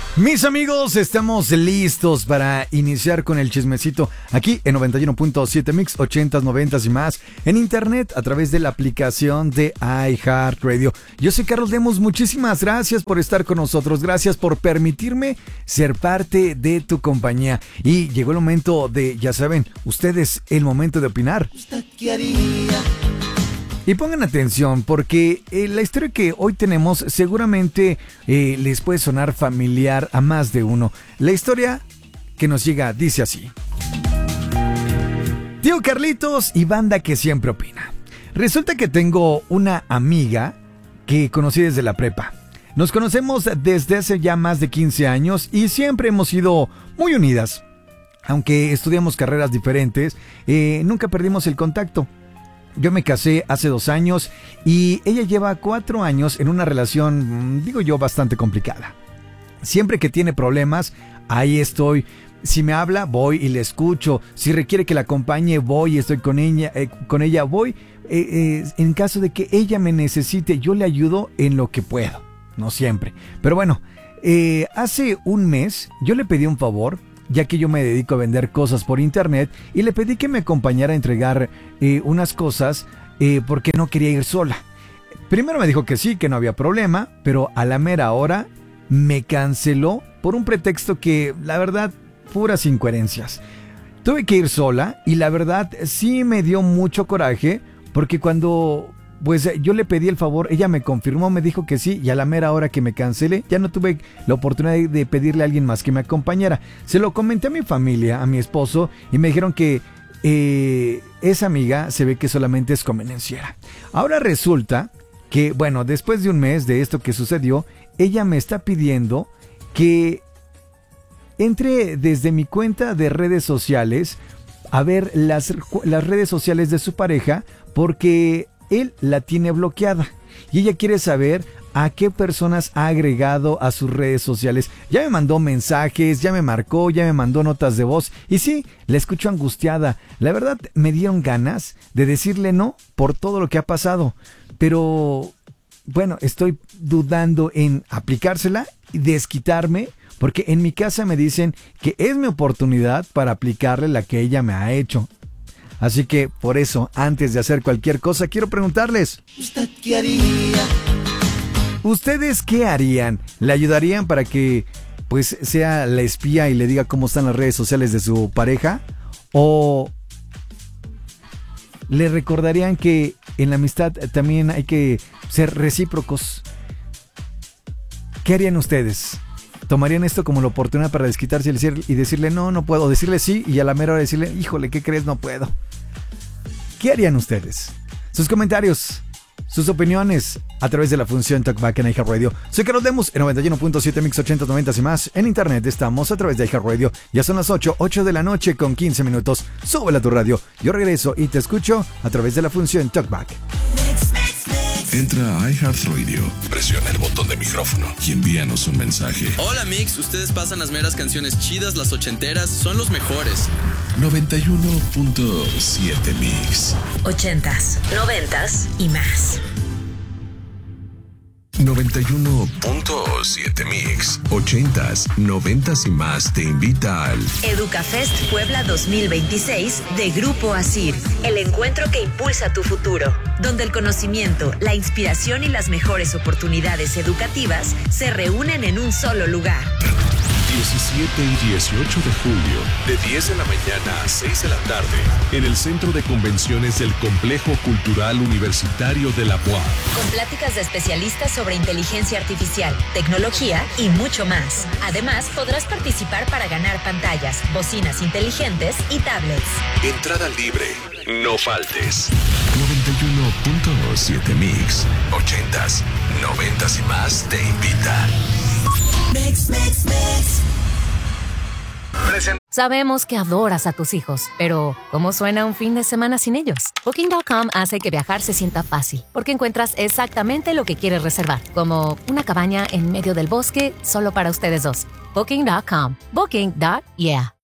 Mis amigos, estamos listos para iniciar con el chismecito aquí en 91.7 Mix, 80s, 90s y más, en internet a través de la aplicación de iHeartRadio. Yo soy Carlos Lemus, muchísimas gracias por estar con nosotros, gracias por permitirme ser parte de tu compañía. Y llegó el momento de, ya saben, ustedes, el momento de opinar. ¿Usted qué haría? Y pongan atención porque la historia que hoy tenemos seguramente les puede sonar familiar a más de uno. La historia que nos llega dice así. Tío Carlitos y banda que siempre opina. Resulta que tengo una amiga que conocí desde la prepa. Nos conocemos desde hace ya más de 15 años y siempre hemos sido muy unidas. Aunque estudiamos carreras diferentes, nunca perdimos el contacto. Yo me casé hace 2 años y ella lleva 4 años en una relación, digo yo, bastante complicada. Siempre que tiene problemas, ahí estoy. Si me habla, voy y le escucho. Si requiere que la acompañe, voy y estoy con ella voy. En caso de que ella me necesite, yo le ayudo en lo que puedo. No siempre. Pero bueno, hace un mes yo le pedí un favor, ya que yo me dedico a vender cosas por internet, y le pedí que me acompañara a entregar unas cosas porque no quería ir sola. Primero me dijo que sí, que no había problema, pero a la mera hora me canceló por un pretexto que, la verdad, puras incoherencias. Tuve que ir sola y la verdad sí me dio mucho coraje porque cuando yo le pedí el favor, ella me confirmó, me dijo que sí, y a la mera hora que me cancelé, ya no tuve la oportunidad de pedirle a alguien más que me acompañara. Se lo comenté a mi familia, a mi esposo, y me dijeron que esa amiga se ve que solamente es convenenciera. Ahora resulta que, bueno, después de un mes de esto que sucedió, ella me está pidiendo que entre desde mi cuenta de redes sociales a ver las redes sociales de su pareja, porque él la tiene bloqueada y ella quiere saber a qué personas ha agregado a sus redes sociales. Ya me mandó mensajes, ya me marcó, ya me mandó notas de voz y sí, la escucho angustiada. La verdad me dieron ganas de decirle no por todo lo que ha pasado, pero bueno, estoy dudando en aplicársela y desquitarme, porque en mi casa me dicen que es mi oportunidad para aplicarle la que ella me ha hecho. Así que, por eso, antes de hacer cualquier cosa, quiero preguntarles, ¿usted qué haría? ¿Ustedes qué harían? ¿Le ayudarían para que, pues, sea la espía y le diga cómo están las redes sociales de su pareja? ¿O le recordarían que en la amistad también hay que ser recíprocos? ¿Qué harían ustedes? ¿Tomarían esto como la oportunidad para desquitarse y decirle no puedo? Decirle sí y a la mera hora decirle, híjole, ¿qué crees? No puedo. ¿Qué harían ustedes? Sus comentarios, sus opiniones a través de la función Talkback en iHeartRadio. Soy Carlos Lemus en 91.7 Mix 80, 90 y más. En internet estamos a través de iHeartRadio. Ya son las 8 de la noche con 15 minutos. Súbela a tu radio. Yo regreso y te escucho a través de la función Talkback. Entra a iHeartRadio, presiona el botón de micrófono y envíanos un mensaje. Hola Mix, ustedes pasan las meras canciones chidas, las ochenteras, son los mejores. 91.7 Mix. 80s, 90s y más. 91.7 Mix, 80s, 90s y más te invita al EducaFest Puebla 2026 de Grupo ASIR, el encuentro que impulsa tu futuro, donde el conocimiento, la inspiración y las mejores oportunidades educativas se reúnen en un solo lugar. 17 y 18 de julio, de 10 de la mañana a 6 de la tarde, en el Centro de Convenciones del Complejo Cultural Universitario de la UAM. Con pláticas de especialistas sobre inteligencia artificial, tecnología y mucho más. Además, podrás participar para ganar pantallas, bocinas inteligentes y tablets. Entrada libre, no faltes. 91.7 Mix, 80s, 90s y más te invita. Mix. Sabemos que adoras a tus hijos, pero ¿cómo suena un fin de semana sin ellos? Booking.com hace que viajar se sienta fácil, porque encuentras exactamente lo que quieres reservar, como una cabaña en medio del bosque solo para ustedes dos. Booking.com. Booking.yeah.